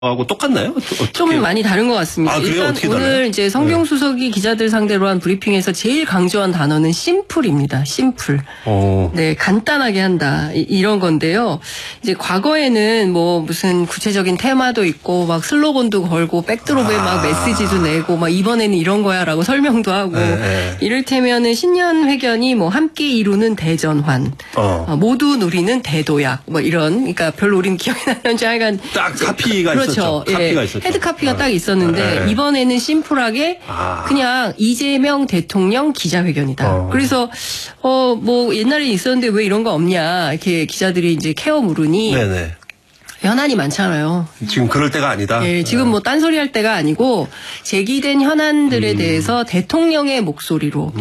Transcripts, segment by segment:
하고 똑같나요? 어떻게? 좀 많이 다른 것 같습니다. 그래요? 일단 어떻게 오늘 달라요? 이제 성병 수석이 기자들 상대로 한 브리핑에서 제일 강조한 단어는 심플입니다. 심플. 네, 간단하게 한다. 이런 건데요. 이제 과거에는 뭐 무슨 구체적인 테마도 있고 막 슬로건도 걸고 백드롭에 막 메시지도 내고 막 이번에는 이런 거야라고 설명도 하고 이를테면은 신년 회견이 뭐 함께 이루는 대전환, 모두 누리는 대도약 뭐 이런, 그러니까 별로 우린 기억이 나는지 하여간 딱 카피가 그렇죠. 있었죠. 카피가 있었죠. 헤드 카피가 딱 있었는데 이번에는 심플하게 그냥 이재명 대통령 기자회견이다. 그래서 뭐 옛날에 있었는데 왜 이런 거 없냐 이렇게 기자들이 이제 케어 물으니 네네. 현안이 많잖아요. 지금 그럴 때가 아니다. 예, 지금 뭐 딴소리 할 때가 아니고 제기된 현안들에 대해서 대통령의 목소리로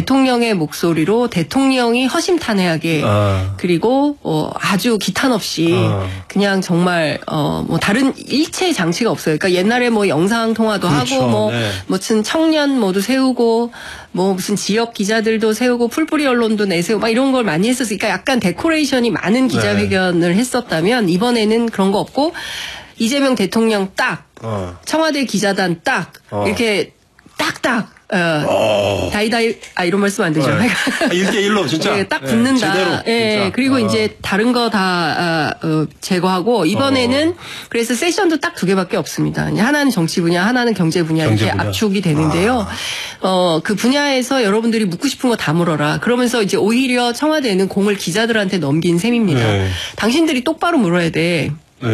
대통령이 허심탄회하게 그리고 아주 기탄 없이 그냥 정말 뭐 다른 일체 장치가 없어요. 그러니까 옛날에 뭐 영상 통화도 그렇죠. 하고 뭐 무슨 청년 모두 세우고 뭐 무슨 지역 기자들도 세우고 풀뿌리 언론도 내세우고 막 이런 걸 많이 했었으니까 약간 데코레이션이 많은 기자회견을 했었다면 이번에는 그런 거 없고 이재명 대통령 딱 청와대 기자단 딱 이렇게 딱딱 다이다이 이런 말씀 안 되죠. 1대1로 진짜 네, 딱 붙는다. 제대로, 진짜. 그리고 이제 다른 거 다 제거하고 이번에는 그래서 세션도 딱 2개밖에 없습니다. 하나는 정치 분야, 하나는 경제 분야 이렇게 압축이 되는데요. 그 분야에서 여러분들이 묻고 싶은 거 다 물어라. 그러면서 이제 오히려 청와대는 공을 기자들한테 넘긴 셈입니다. 당신들이 똑바로 물어야 돼.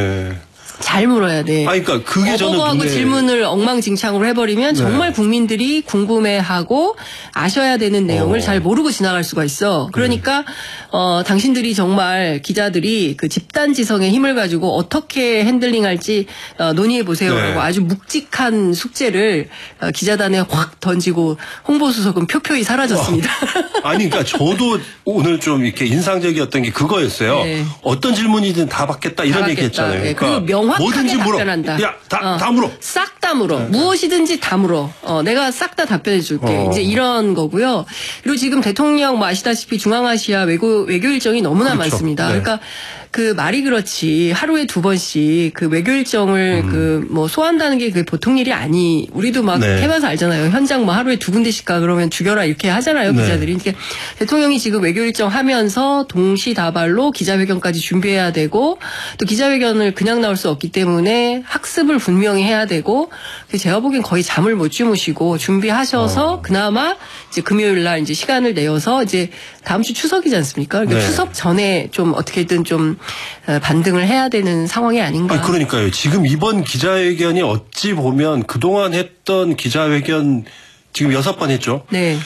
잘 물어야 돼. 그러니까 그게 저는 하고 질문을 엉망진창으로 해버리면 정말 국민들이 궁금해하고 아셔야 되는 내용을 잘 모르고 지나갈 수가 있어. 그러니까 당신들이 정말 기자들이 그 집단지성의 힘을 가지고 어떻게 핸들링할지 논의해 보세요라고 아주 묵직한 숙제를 기자단에 확 던지고 홍보수석은 표표히 사라졌습니다. 아니 그러니까 저도 오늘 좀 이렇게 인상적이었던 게 그거였어요. 어떤 질문이든 다 받겠다 이런 얘기했잖아요. 그리고 명확하게 답변한다. 야, 다 물어. 싹 다 물어. 무엇이든지 다 물어. 내가 싹 다 답변해 줄게. 이제 이런 거고요. 그리고 지금 대통령 뭐 아시다시피 중앙아시아 외교 일정이 너무나 많습니다. 그러니까 그 말이 그렇지 하루에 2번씩 그 외교 일정을 그 뭐 소화한다는 게 그게 보통 일이 아니. 우리도 막 해봐서 알잖아요. 현장 뭐 하루에 2군데씩 가 그러면 죽여라 이렇게 하잖아요. 기자들이. 그러니까 대통령이 지금 외교 일정 하면서 동시다발로 기자회견까지 준비해야 되고 또 기자회견을 그냥 나올 수 없기 때문에 학습을 분명히 해야 되고 제가 보기엔 거의 잠을 못 주무시고 준비하셔서 그나마 이제 금요일 날 이제 시간을 내어서 이제 다음 주 추석이지 않습니까? 그러니까 추석 전에 좀 어떻게든 좀 반등을 해야 되는 상황이 아닌가. 그러니까요. 지금 이번 기자회견이 어찌 보면 그동안 했던 기자회견 지금 6번 했죠. 네.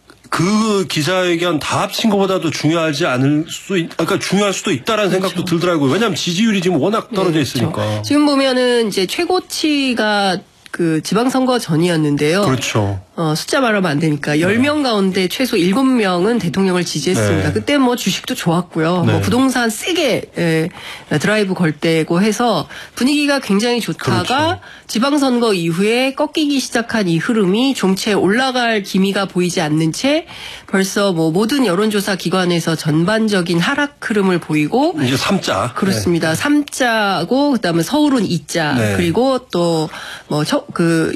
그 기자회견 다 합친 것보다도 중요하지 않을 그러니까 중요할 수도 있다라는 생각도 들더라고요. 왜냐하면 지지율이 지금 워낙 떨어져 있으니까. 그렇죠. 지금 보면은 이제 최고치가 그 지방선거 전이었는데요. 그렇죠. 숫자 말하면 안 되니까 10명 가운데 최소 7명은 대통령을 지지했습니다. 그때 뭐 주식도 좋았고요. 뭐 부동산 세게 드라이브 걸 때고 해서 분위기가 굉장히 좋다가 지방선거 이후에 꺾이기 시작한 이 흐름이 좀채 올라갈 기미가 보이지 않는 채 벌써 뭐 모든 여론조사 기관에서 전반적인 하락 흐름을 보이고 이제 3자. 그렇습니다. 3자고 그다음에 서울은 2자 그리고 또 뭐 그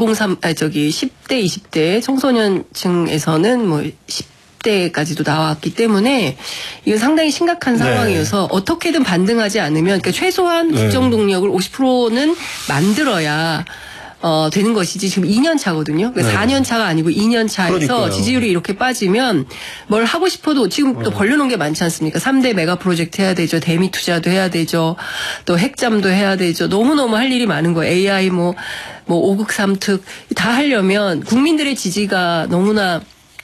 10대 20대 청소년층에서는 뭐 10대까지도 나왔기 때문에 이건 상당히 심각한 상황이어서 어떻게든 반등하지 않으면 그러니까 최소한 국정 동력을 50%는 만들어야 되는 것이지 지금 2년 차거든요. 그러니까 4년 차가 아니고 2년 차에서 그러니까요. 지지율이 이렇게 빠지면 뭘 하고 싶어도 지금 또 벌려놓은 게 많지 않습니까? 3대 메가 프로젝트 해야 되죠. 대미 투자도 해야 되죠. 또 핵잠도 해야 되죠. 너무너무 할 일이 많은 거예요. AI 뭐 5극 3특 다 하려면 국민들의 지지가 너무나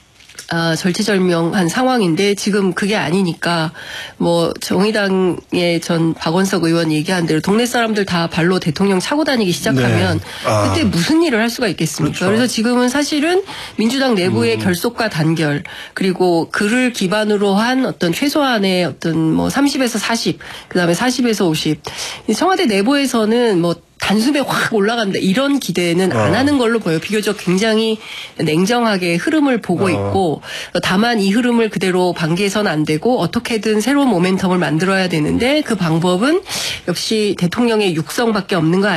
절체절명한 상황인데 지금 그게 아니니까 뭐 정의당의 전 박원석 의원 얘기한 대로 동네 사람들 다 발로 대통령 차고 다니기 시작하면 그때 무슨 일을 할 수가 있겠습니까? 그래서 지금은 사실은 민주당 내부의 결속과 단결 그리고 그를 기반으로 한 어떤 최소한의 어떤 뭐 30에서 40 그다음에 40에서 50 청와대 내부에서는 뭐 단숨에 확 올라간다 이런 기대는 안 하는 걸로 보여요. 비교적 굉장히 냉정하게 흐름을 보고 있고 다만 이 흐름을 그대로 방기해서는 안 되고 어떻게든 새로운 모멘텀을 만들어야 되는데 그 방법은 역시 대통령의 육성밖에 없는 거